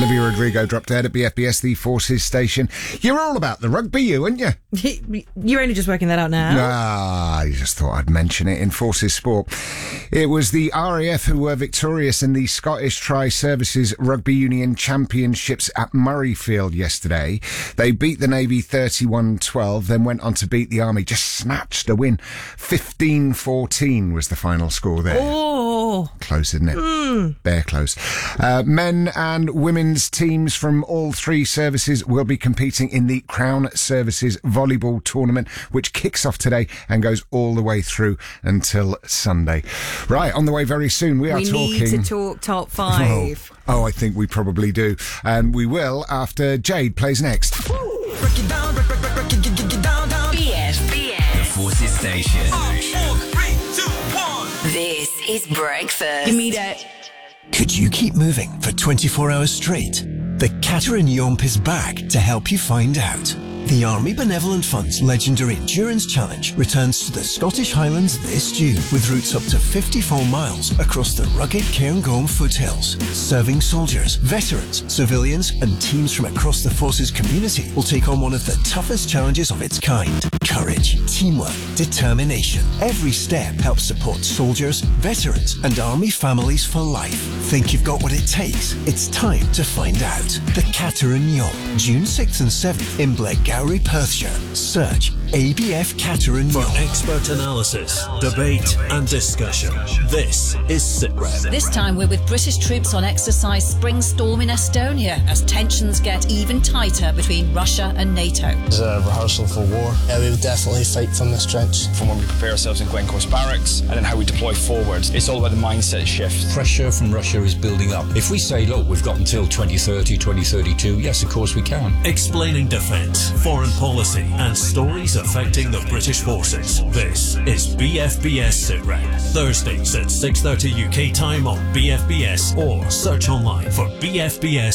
Olivia Rodrigo dropped dead at BFBS, the Forces station. You're all about the rugby, you, aren't you? You're only just working that out now. I just thought I'd mention it in Forces Sport. It was the RAF who were victorious in the Scottish Tri-Services Rugby Union Championships at Murrayfield yesterday. They beat the Navy 31-12, then went on to beat the Army. Just snatched a win. 15-14 was the final score there. Oh. Close, isn't it? Bare close. Men and women's teams from all three services will be competing in the Crown Services Volleyball Tournament, which kicks off today and goes all the way through until Sunday. Right, on the way very soon, we talking... We need to talk top five. Oh, I think we probably do. And we will after Jade plays next. BFBS. The Forces Station. 4, 3, 2, 1. This is breakfast. Give me that. Could you keep moving for 24 hours straight? The Catterin Yomp is back to help you find out. The Army Benevolent Fund's Legendary Endurance Challenge returns to the Scottish Highlands this June with routes up to 54 miles across the rugged Cairngorm foothills. Serving soldiers, veterans, civilians and teams from across the Forces community will take on one of the toughest challenges of its kind. Courage, teamwork, determination. Every step helps support soldiers, veterans and Army families for life. Think you've got what it takes? It's time to find out. The Catterin Yomp, June 6th and 7th in Blairgowrie, Perthshire. Search ABF Catterin For Yomp. expert analysis, debate and discussion, this is SITREP. This time we're with British troops on exercise Spring Storm in Estonia as tensions get even tighter between Russia and NATO. It's a rehearsal for war. Yeah, we would definitely fight from this trench. From when we prepare ourselves in Glencore's barracks and then how we deploy forwards. It's all about the mindset shift. Pressure from Russia is building up. If we say, look, we've got until 2030, 2032, yes, of course we can. Explaining defence, foreign policy and stories affecting the British forces. This is BFBS SITREP. Thursdays at 6:30 UK time on BFBS or search online for BFBS